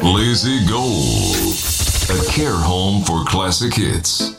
Lazy Gold, a care home for classic hits.